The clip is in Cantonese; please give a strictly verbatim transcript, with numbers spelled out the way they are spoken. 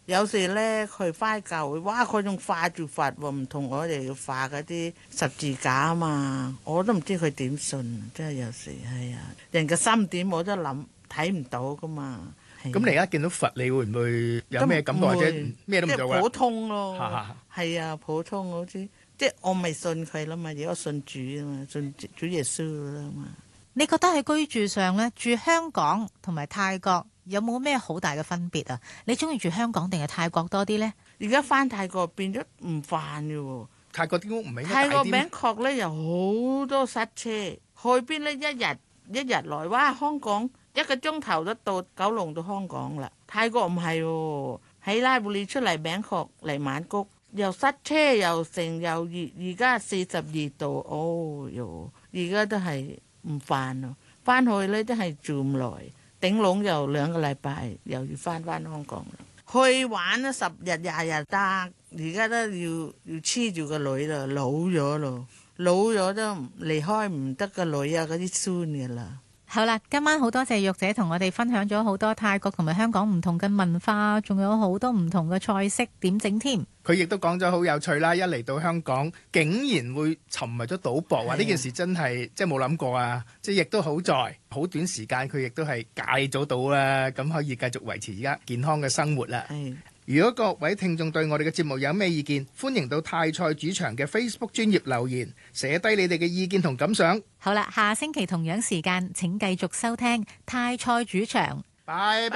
有時咧佢翻教會，哇！佢仲化住佛喎，唔同我哋要化嗰啲十字架啊嘛，我都唔知佢點信，真係有時係啊，人嘅心點我都諗睇唔到噶嘛。 咁你而家見到佛，你會唔會有咩感覺，或者咩都唔做㗎？ 即係普通咯，係啊，普通好似即係我未信佢啦嘛，而家我信主啊嘛，信主耶穌啦嘛。 你覺得喺居住上咧，住香港同埋泰國有冇咩好大嘅分別啊？你中意住香港定係泰國多啲呢？ 而家翻泰國變咗唔煩嘅喎， 泰國啲屋唔係泰國名確咧有好多塞車，去邊呢？一日一日來，哇！香港一個鐘頭都到九龍到香港啦。泰國唔係喎，喺拉布里出嚟名確嚟曼谷，又塞車又成又熱，而家四十二度，哦喲，而家都係唔煩咯。翻去咧都係住唔來，頂籠又兩個禮拜又要翻翻香港啦。去玩啊十日廿日得，而家都要要黐住個女啦，老咗咯，老咗都離開唔得個女啊，嗰啲孫嘅啦。 好啦，今晚好多謝玉姐同我哋分享咗好多泰國同埋香港唔同嘅文化，仲有好多唔同嘅菜式點整添。 佢亦都講咗好有趣啦！一嚟到香港，竟然會沉迷咗賭博，話呢件事真係即係冇諗過啊！即係亦都好在好短時間，佢亦都係戒咗賭啦，咁可以繼續維持而家健康嘅生活啦。如果各位聽眾對我哋嘅節目有咩意見，歡迎到泰菜主場嘅 Facebook 專頁留言，寫低你哋嘅意見同感想。 好啦，下星期同樣時間請繼續收聽泰菜主場。 拜拜。